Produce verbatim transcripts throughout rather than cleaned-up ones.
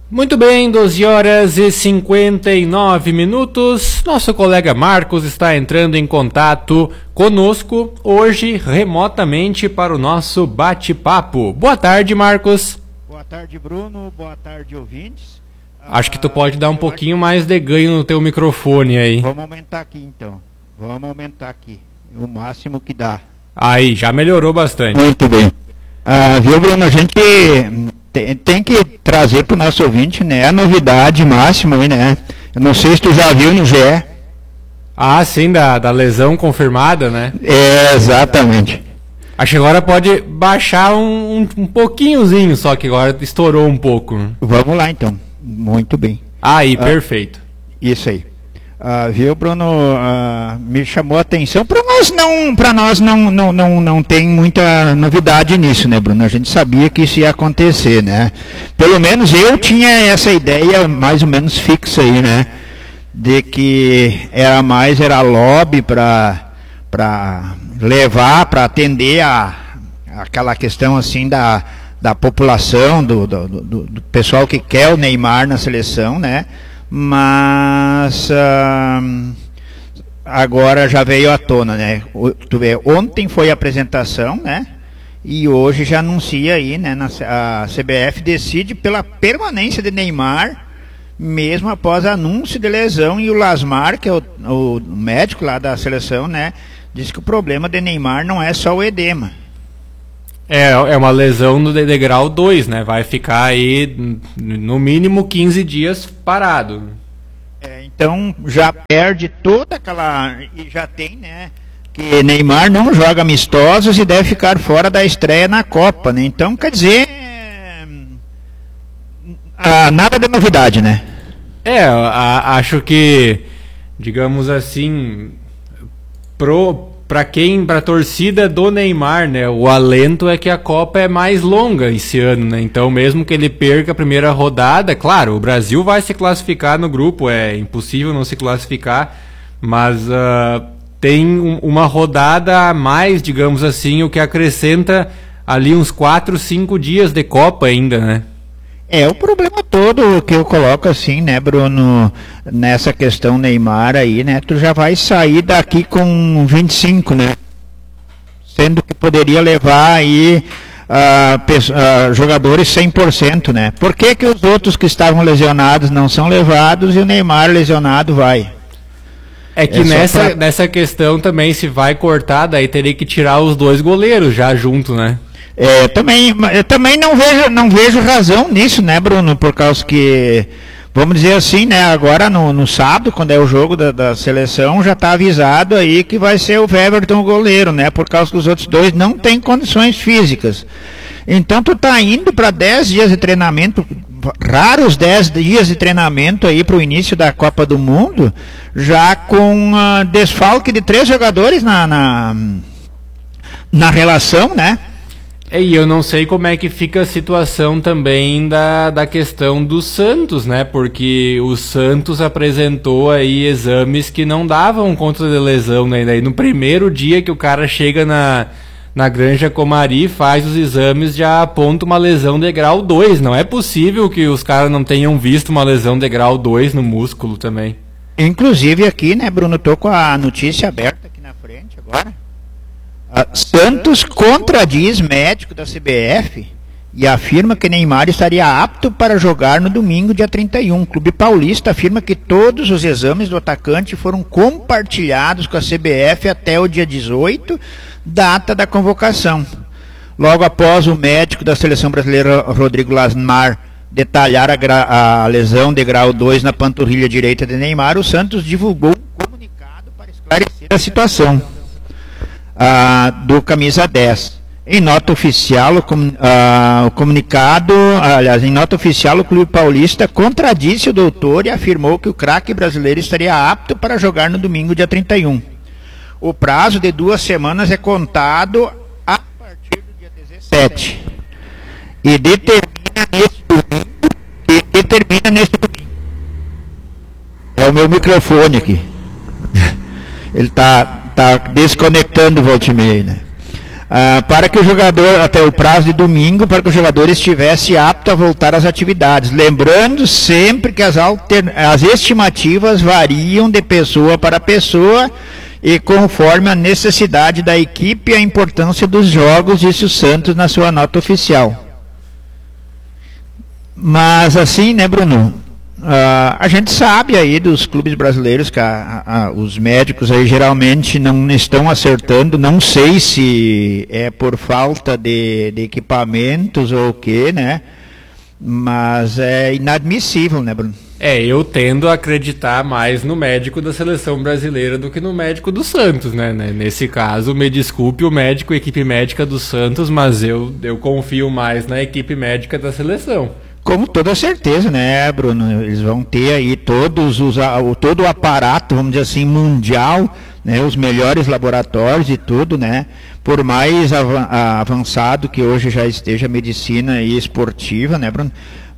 Muito bem, doze horas e cinquenta e nove minutos. Nosso colega Marcos está entrando em contato conosco hoje remotamente para o nosso bate-papo. Boa tarde, Marcos. Boa tarde, Bruno. Boa tarde, ouvintes. Acho que tu pode dar um pouquinho mais de ganho no teu microfone aí. Vamos aumentar aqui então. Vamos aumentar aqui. O máximo que dá. Aí, já melhorou bastante. Muito bem. Ah, viu, Bruno? A gente tem, tem que trazer para o nosso ouvinte, né, a novidade máxima aí, né? Eu não sei se tu já viu no G E. Ah, sim, da, da lesão confirmada, né? É, exatamente. Acho que agora pode baixar um, um, um pouquinhozinho, só que agora estourou um pouco. Vamos lá então. Muito bem. Aí, ah, perfeito. Isso aí. Ah, viu, Bruno? Ah, me chamou a atenção. Para nós não, para nós não, não, não, não tem muita novidade nisso, né, Bruno? A gente sabia que isso ia acontecer, né? Pelo menos eu tinha essa ideia mais ou menos fixa aí, né? De que era mais era lobby para para levar, para atender a aquela questão assim da da população, do, do, do, do pessoal que quer o Neymar na seleção, né? Mas uh, agora já veio à tona, né? O, tu vê, ontem foi a apresentação, né? E hoje já anuncia aí, né? Na, a C B F decide pela permanência de Neymar, mesmo após anúncio de lesão, e o Lasmar, que é o, o médico lá da seleção, né? Diz que o problema de Neymar não é só o edema. É, é uma lesão no degrau dois, né? Vai ficar aí no mínimo quinze dias parado. É, então já perde toda aquela... E já tem, né? Que Neymar não joga amistosos e deve ficar fora da estreia na Copa, né? Então, quer dizer... Ah, nada de novidade, né? É, a, acho que, digamos assim, pro... Para quem, para a torcida do Neymar, né, o alento é que a Copa é mais longa esse ano, né? Então, mesmo que ele perca a primeira rodada, claro, o Brasil vai se classificar no grupo, é impossível não se classificar, mas uh, tem um, uma rodada a mais, digamos assim, o que acrescenta ali uns quatro, cinco dias de Copa ainda, né? É, o problema todo que eu coloco assim, né, Bruno, nessa questão Neymar aí, né, tu já vai sair daqui com vinte e cinco, né, sendo que poderia levar aí uh, uh, jogadores cem por cento, né, por que que os outros que estavam lesionados não são levados e o Neymar lesionado vai? É que é nessa, pra... nessa questão também, se vai cortar, daí teria que tirar os dois goleiros já junto, né? É, também, eu também não vejo, não vejo razão nisso, né, Bruno? Por causa que, vamos dizer assim, né, agora no, no sábado, quando é o jogo da, da seleção, já está avisado aí que vai ser o Everton o goleiro, né? Por causa que os outros dois não têm condições físicas. Então tu tá indo para dez dias de treinamento, raros dez dias de treinamento aí para o início da Copa do Mundo, já com uh, desfalque de três jogadores na, na, na relação, né? E eu não sei como é que fica a situação também da, da questão do Santos, né? Porque o Santos apresentou aí exames que não davam conta de lesão, né? E daí no primeiro dia que o cara chega na, na Granja Comari, faz os exames, já aponta uma lesão de grau dois. Não é possível que os caras não tenham visto uma lesão de grau dois no músculo também. Inclusive aqui, né, Bruno, tô com a notícia aberta aqui na frente agora. Uh, Santos contradiz médico da C B F e afirma que Neymar estaria apto para jogar no domingo, dia trinta e um. O Clube Paulista afirma que todos os exames do atacante foram compartilhados com a C B F até o dia dezoito, data da convocação. Logo após o médico da seleção brasileira, Rodrigo Lasmar, detalhar a, gra- a lesão de grau dois na panturrilha direita de Neymar, o Santos divulgou um comunicado para esclarecer a situação. Ah, do camisa dez. Em nota oficial, o, com, ah, o comunicado, aliás, em nota oficial, o Clube Paulista contradisse o doutor e afirmou que o craque brasileiro estaria apto para jogar no domingo, dia trinta e um. O prazo de duas semanas é contado a partir do dia dezessete. E determina nesse domingo, e determina nesse domingo. É o meu microfone aqui. Ele está tá desconectando o volta e meia, né? ah, para que o jogador, até o prazo de domingo, para que o jogador estivesse apto a voltar às atividades. Lembrando sempre que as, alter, as estimativas variam de pessoa para pessoa e conforme a necessidade da equipe e a importância dos jogos, disse o Santos na sua nota oficial. Mas assim, né, Bruno? Uh, a gente sabe aí dos clubes brasileiros que a, a, a, os médicos aí geralmente não estão acertando, não sei se é por falta de, de equipamentos ou o que, né? Mas é inadmissível, né, Bruno? É, eu tendo a acreditar mais no médico da seleção brasileira do que no médico do Santos, né? Nesse caso, me desculpe o médico, a equipe médica do Santos, mas eu, eu confio mais na equipe médica da seleção. Com toda certeza, né, Bruno? Eles vão ter aí todos os, todo o aparato, vamos dizer assim, mundial, né, os melhores laboratórios e tudo, né? Por mais avançado que hoje já esteja a medicina e esportiva, né, Bruno?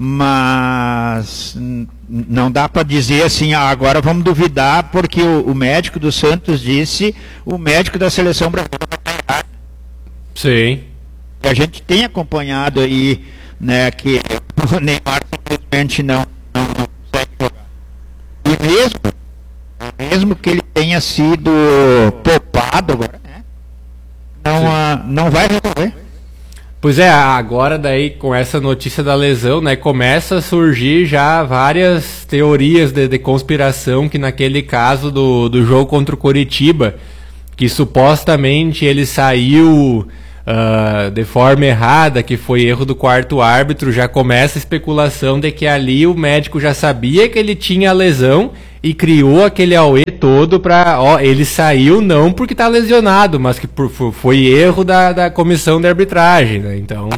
Mas não dá para dizer assim, ah, agora vamos duvidar porque o, o médico do Santos disse, o médico da seleção brasileira vai estar errado. Sim. A gente tem acompanhado aí, né, que o Neymar simplesmente não, não, não consegue jogar. E mesmo, mesmo que ele tenha sido poupado agora, né, não, uh, não vai resolver. Pois é, agora daí com essa notícia da lesão, né, começa a surgir já várias teorias de, de conspiração que naquele caso do, do jogo contra o Coritiba, que supostamente ele saiu Uh, de forma errada, que foi erro do quarto árbitro, já começa a especulação de que ali o médico já sabia que ele tinha a lesão e criou aquele auê todo para, ó, ele saiu não porque está lesionado, mas que por, foi erro da, da comissão de arbitragem, né? Então,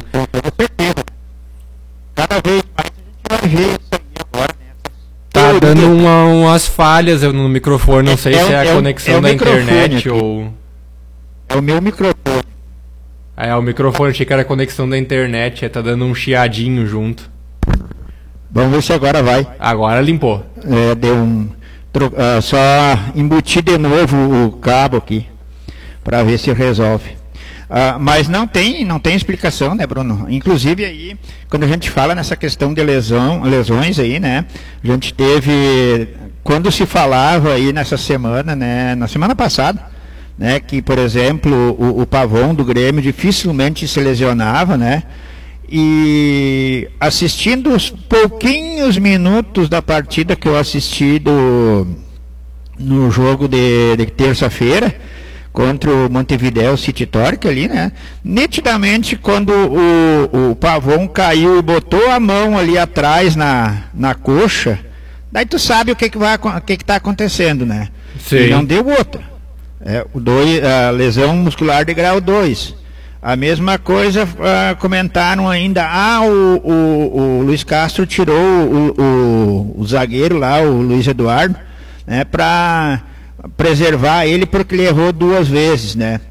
cada vez mais a gente vai ver isso aí agora, né? Tá dando uma, umas falhas no microfone, não sei é, se é a é, conexão é da internet aqui. ou... É o meu microfone. É, o microfone, achei que era a conexão da internet, é, tá dando um chiadinho junto. Vamos ver se agora vai. Agora limpou. É, deu um... Uh, só embutir de novo o cabo aqui, para ver se resolve. Uh, mas não tem, não tem explicação, né, Bruno? Inclusive aí, quando a gente fala nessa questão de lesão, lesões aí, né, a gente teve, quando se falava aí nessa semana, né, na semana passada, né, que, por exemplo, o, o Pavão do Grêmio dificilmente se lesionava, né, e assistindo os pouquinhos minutos da partida que eu assisti do, no jogo de, de terça-feira, contra o Montevideo City Torque ali, né, nitidamente quando o, o Pavão caiu e botou a mão ali atrás na, na coxa, daí tu sabe o que que vai, o que que tá acontecendo, né, Sim. E não deu outra. É, o dois, a lesão muscular de grau dois. A mesma coisa, uh, comentaram ainda, ah, o, o, o Luiz Castro tirou o, o, o zagueiro lá, o Luiz Eduardo, né, para preservar ele porque ele errou duas vezes, né.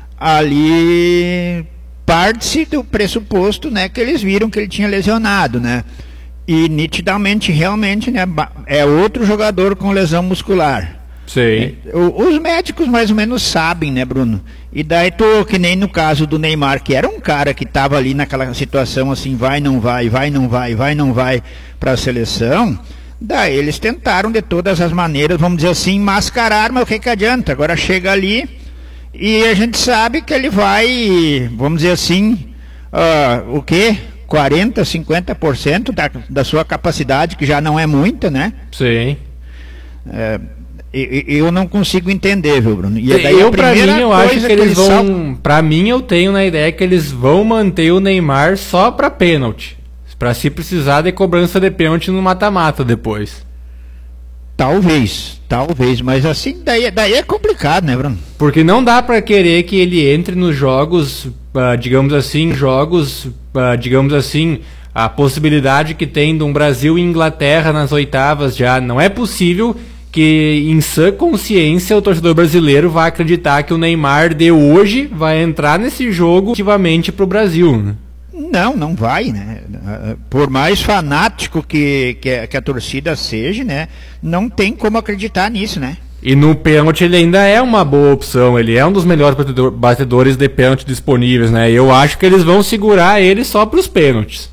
Ali parte-se do pressuposto, né, que eles viram que ele tinha lesionado, né, e nitidamente, realmente, né, é outro jogador com lesão muscular. Sim. Os médicos mais ou menos sabem, né, Bruno? E daí tu, que nem no caso do Neymar, que era um cara que estava ali naquela situação assim, vai, não vai, vai, não vai, vai, não vai para a seleção, daí eles tentaram de todas as maneiras, vamos dizer assim, mascarar, mas o que que adianta? Agora chega ali e a gente sabe que ele vai, vamos dizer assim, uh, o quê? quarenta, cinquenta por cento da, da sua capacidade, que já não é muita, né? Sim. É, eu não consigo entender, viu, Bruno? E daí eu, pra mim, eu acho que, que eles, eles vão... Saltam... Pra mim, eu tenho na ideia que eles vão manter o Neymar só pra pênalti. Pra se precisar de cobrança de pênalti no mata-mata depois. Talvez, talvez, mas assim, daí, daí é complicado, né, Bruno? Porque não dá pra querer que ele entre nos jogos, uh, digamos assim, jogos, uh, digamos assim, a possibilidade que tem de um Brasil e Inglaterra nas oitavas já. Não é possível que em sã consciência o torcedor brasileiro vai acreditar que o Neymar de hoje vai entrar nesse jogo ativamente pro Brasil, né? Não, não vai, né? Por mais fanático que, que, que a torcida seja, né? Não tem como acreditar nisso, né? E no pênalti ele ainda é uma boa opção, ele é um dos melhores batedores de pênalti disponíveis, né? Eu acho que eles vão segurar ele só para os pênaltis.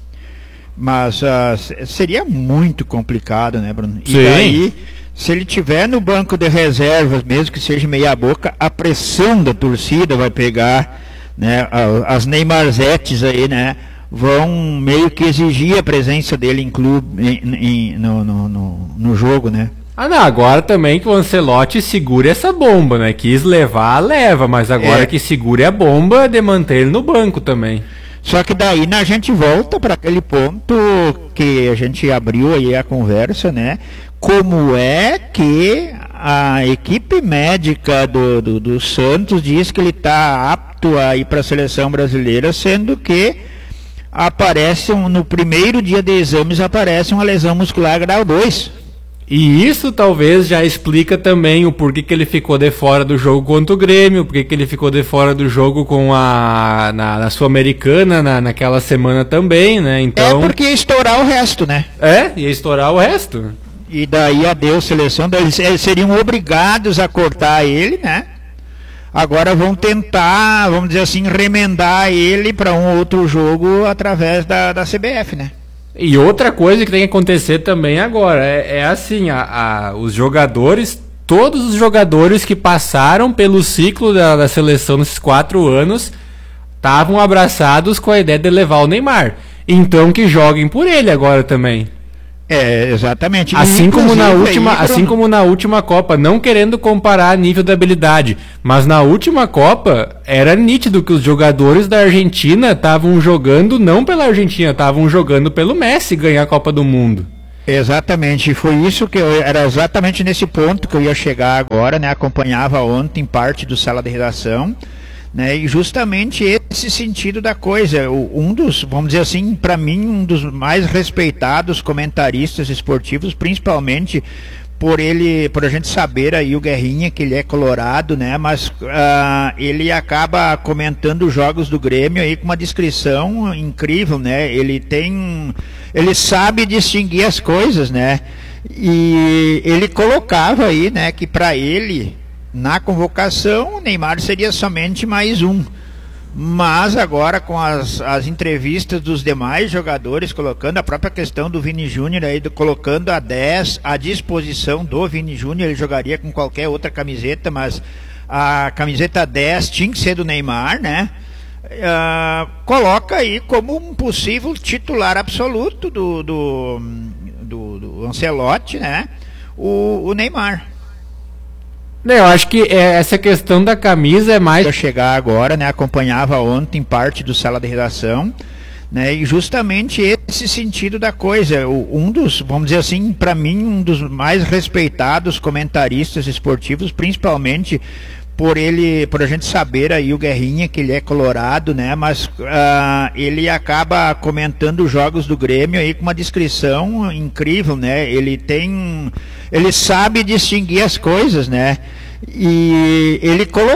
Mas uh, seria muito complicado, né, Bruno? E Sim. daí, se ele tiver no banco de reservas, mesmo que seja meia boca, a pressão da torcida vai pegar, né? As Neymarzetes aí, né? Vão meio que exigir a presença dele em clube, em, em, no, no, no, no jogo, né? Ah, não, agora também que o Ancelotti segure essa bomba, né? Quis levar, leva, mas agora é. que segure a bomba de manter ele no banco também. Só que daí né, a gente volta para aquele ponto que a gente abriu aí a conversa, né? Como é que a equipe médica do, do, do Santos diz que ele está apto a ir para a seleção brasileira, sendo que aparece um, no primeiro dia de exames aparece uma lesão muscular grau dois. E isso talvez já explica também o porquê que ele ficou de fora do jogo contra o Grêmio, porquê que ele ficou de fora do jogo com a na, na Sul-Americana na, naquela semana também, né? Então... É porque ia estourar o resto, né? É, ia estourar o resto. E daí adeus seleção, daí eles, eles seriam obrigados a cortar ele, né? Agora vão tentar, vamos dizer assim, remendar ele para um outro jogo através da, da C B F, né? E outra coisa que tem que acontecer também agora, é, é assim, a, a, os jogadores, todos os jogadores que passaram pelo ciclo da, da seleção nesses quatro anos, estavam abraçados com a ideia de levar o Neymar. Então que joguem por ele agora também. É, exatamente. Assim como, na última, assim como na última Copa, não querendo comparar nível da habilidade, mas na última Copa era nítido que os jogadores da Argentina estavam jogando não pela Argentina, estavam jogando pelo Messi ganhar a Copa do Mundo. Exatamente, foi isso que eu, era exatamente nesse ponto que eu ia chegar agora, né? Acompanhava ontem parte do Sala de Redação, né? E justamente esse sentido da coisa, um dos, vamos dizer assim, para mim, um dos mais respeitados comentaristas esportivos, principalmente por ele, por a gente saber aí o Guerrinha, que ele é colorado, né? Mas uh, ele acaba comentando os jogos do Grêmio aí com uma descrição incrível, né? Ele tem, ele sabe distinguir as coisas, né? E ele colocava aí, né, que para ele na convocação, o Neymar seria somente mais um. Mas agora com as, as entrevistas dos demais jogadores, colocando a própria questão do Vini Júnior aí, do, colocando a dez à disposição do Vini Júnior, ele jogaria com qualquer outra camiseta, mas a camiseta dez tinha que ser do Neymar, né? Uh, coloca aí como um possível titular absoluto do, do, do, do Ancelotti, né? O, o Neymar. Eu acho que é, essa questão da camisa é mais... Eu chegar agora, né, acompanhava ontem parte do Sala de Redação, né, e justamente esse sentido da coisa, um dos, vamos dizer assim, para mim, um dos mais respeitados comentaristas esportivos, principalmente por ele, por a gente saber aí o Guerrinha, que ele é colorado, né, mas uh, ele acaba comentando os jogos do Grêmio aí com uma descrição incrível, né, ele tem, ele sabe distinguir as coisas, né, e ele colocou